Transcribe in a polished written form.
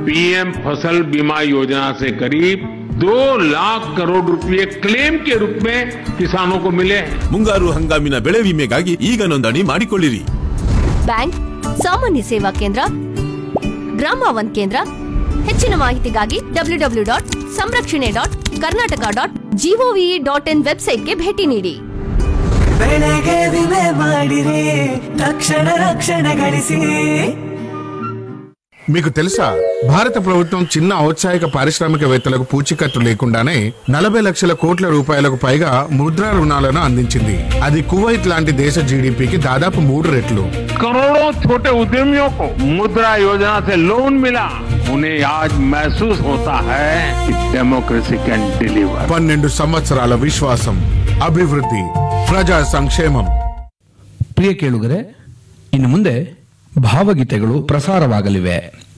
PM फसल बीमा योजना से करीब 2 लाख करोड़ रुपए क्लेम के रूप में किसानों को मिले हैं। ಮುಂಗಾರು ಹಂಗಾಮಿನ ಬೆಳೆ ವಿಮೆಗಾಗಿ ಈಗ ನೋಂದಣಿ ಮಾಡಿಕೊಳ್ಳಿರಿ. ಬ್ಯಾಂಕ್, ಸಾಮಾನ್ಯ ಸೇವಾ ಕೇಂದ್ರ, ಗ್ರಾಮ ಒನ್ ಕೇಂದ್ರ. ಹೆಚ್ಚಿನ ಮಾಹಿತಿಗಾಗಿ www.samrakshane.karnataka.gov.in ವೆಬ್ಸೈಟ್ಗೆ ಭೇಟಿ ನೀಡಿ. ಬೆಳೆಗೆ ವಿಮೆ ಮಾಡಿರಿ, ತಕ್ಷಣ ರಕ್ಷಣೆ ಗಳಿಸಿ. మీకు తెలుసా, భారత ప్రభుత్వం చిన్న ఔత్సాహిక పారిశ్రామికవేత్తలకు పూచీకత్తు లేకుండానే 40 లక్షల కోట్ల రూపాయలకు పైగా ముద్రా రుణాలను అందించింది. అది కువైట్ లాంటి దేశ జీడీపీకి దాదాపు 3 రెట్లు. करोड़ों छोटे उद्यमियों को मुद्रा योजना से लोन मिला. उन्हें आज महसूस होता है कि डेमोक्रेसी कैन डिलीवर. 12 సంవత్సరాల విశ్వాసం, అభివృద్ధి, ప్రజా సంక్షేమం. ಪ್ರಿಯ ಕೇಳುಗರೆ, ಇನ್ನು ಮುಂದೆ ಭಾವಗೀತೆಗಳು ಪ್ರಸಾರವಾಗಲಿವೆ.